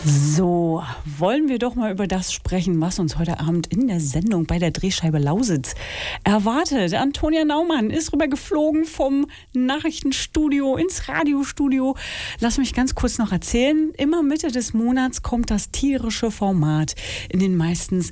So, wollen wir doch mal über das sprechen, was uns heute Abend in der Sendung bei der Drehscheibe Lausitz erwartet. Antonia Naumann ist rübergeflogen vom Nachrichtenstudio ins Radiostudio. Lass mich ganz kurz noch erzählen. Immer Mitte des Monats kommt das tierische Format in dem meistens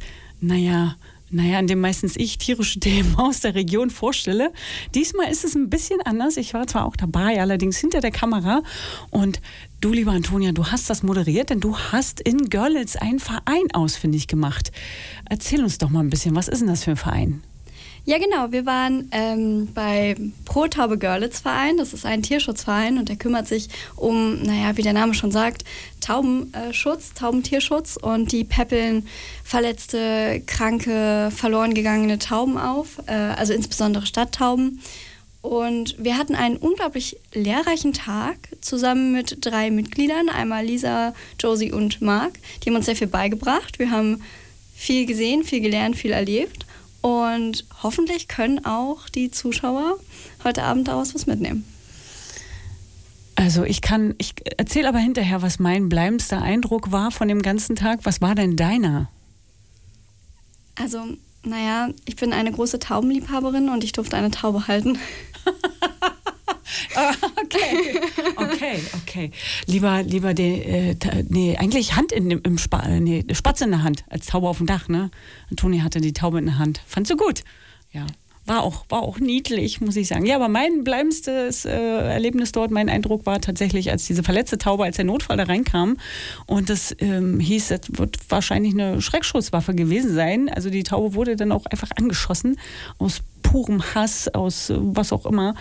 ich tierische Themen aus der Region vorstelle. Diesmal ist es ein bisschen anders. Ich war zwar auch dabei, allerdings hinter der Kamera. Und du, liebe Antonia, du hast das moderiert, denn du hast in Görlitz einen Verein ausfindig gemacht. Erzähl uns doch mal ein bisschen, was ist denn das für ein Verein? Ja, genau. Wir waren bei Pro Taube Görlitz Verein. Das ist ein Tierschutzverein und der kümmert sich um, wie der Name schon sagt, Taubenschutz, Taubentierschutz, und die päppeln verletzte, kranke, verloren gegangene Tauben auf, also insbesondere Stadttauben. Und wir hatten einen unglaublich lehrreichen Tag zusammen mit 3 Mitgliedern, einmal Lisa, Josie und Marc. Die haben uns sehr viel beigebracht. Wir haben viel gesehen, viel gelernt, viel erlebt. Und hoffentlich können auch die Zuschauer heute Abend daraus was mitnehmen. Also ich erzähle aber hinterher, was mein bleibendster Eindruck war von dem ganzen Tag. Was war denn deiner? Also, ich bin eine große Taubenliebhaberin und ich durfte eine Taube halten. Okay. Lieber eigentlich Spatz in der Hand als Taube auf dem Dach, ne? Antonia hatte die Taube in der Hand. Fandst du gut? Ja. War auch niedlich, muss ich sagen. Ja, aber mein bleibendstes Erlebnis dort, mein Eindruck war tatsächlich, als diese verletzte Taube, als der Notfall da reinkam und das hieß, das wird wahrscheinlich eine Schreckschusswaffe gewesen sein. Also die Taube wurde dann auch einfach angeschossen aus purem Hass, aus was auch immer,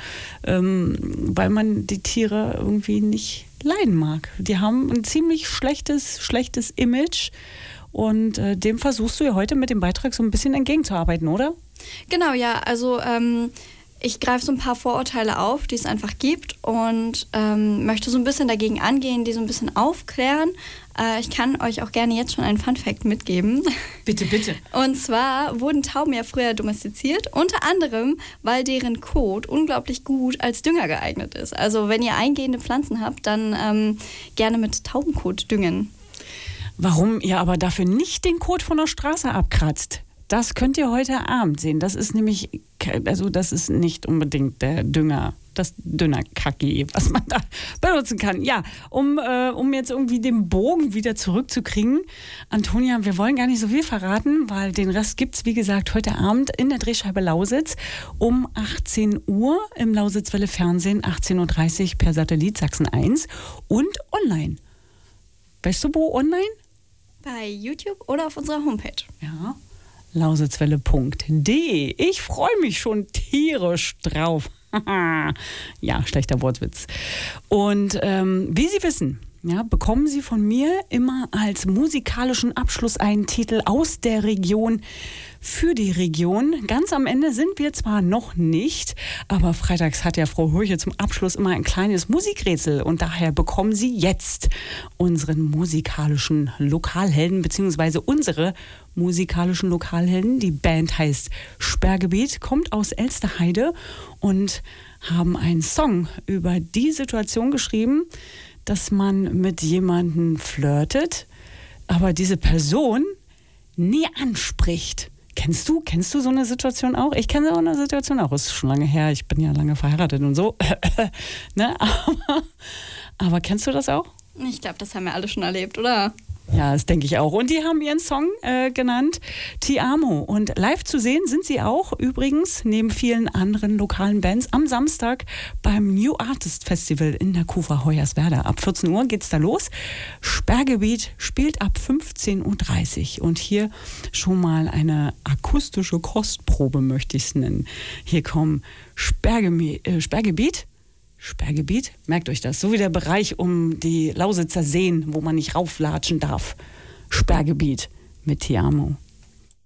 weil man die Tiere irgendwie nicht leiden mag. Die haben ein ziemlich schlechtes Image und dem versuchst du ja heute mit dem Beitrag so ein bisschen entgegenzuarbeiten, oder? Genau, ja. Also ich greife so ein paar Vorurteile auf, die es einfach gibt, und möchte so ein bisschen dagegen angehen, die so ein bisschen aufklären. Ich kann euch auch gerne jetzt schon einen Fun-Fact mitgeben. Bitte. Und zwar wurden Tauben ja früher domestiziert, unter anderem, weil deren Kot unglaublich gut als Dünger geeignet ist. Also wenn ihr eingehende Pflanzen habt, dann gerne mit Taubenkot düngen. Warum ihr aber dafür nicht den Kot von der Straße abkratzt? Das könnt ihr heute Abend sehen. Das ist nämlich, das ist nicht unbedingt der Dünger, das Dünnerkacki, was man da benutzen kann. Ja, um jetzt irgendwie den Bogen wieder zurückzukriegen. Antonia, wir wollen gar nicht so viel verraten, weil den Rest gibt's, wie gesagt, heute Abend in der Drehscheibe Lausitz um 18 Uhr im Lausitzwelle Fernsehen, 18.30 Uhr per Satellit Sachsen 1 und online. Weißt du wo online? Bei YouTube oder auf unserer Homepage. Ja. lausitzwelle.de. Ich freue mich schon tierisch drauf. Ja, schlechter Wortwitz. Und wie Sie wissen, ja, bekommen Sie von mir immer als musikalischen Abschluss einen Titel aus der Region für die Region. Ganz am Ende sind wir zwar noch nicht, aber freitags hat ja Frau Hürche zum Abschluss immer ein kleines Musikrätsel und daher bekommen Sie jetzt unseren musikalischen Lokalhelden beziehungsweise unsere musikalischen Lokalhelden. Die Band heißt Sperrgebiet, kommt aus Elsterheide und haben einen Song über die Situation geschrieben, dass man mit jemandem flirtet, aber diese Person nie anspricht. Kennst du so eine Situation auch? Ich kenne so eine Situation auch. Ist schon lange her. Ich bin ja lange verheiratet und so. Ne? Aber kennst du das auch? Ich glaube, das haben wir alle schon erlebt, oder? Ja, das denke ich auch. Und die haben ihren Song genannt Ti Amo. Und live zu sehen sind sie auch übrigens neben vielen anderen lokalen Bands am Samstag beim New Artist Festival in der Kufa Hoyerswerda. Ab 14 Uhr geht's da los. Sperrgebiet spielt ab 15.30 Uhr. Und hier schon mal eine akustische Kostprobe, möchte ich es nennen. Hier kommen Sperrgebiet, merkt euch das, so wie der Bereich um die Lausitzer Seen, wo man nicht rauflatschen darf. Sperrgebiet mit Ti Amo.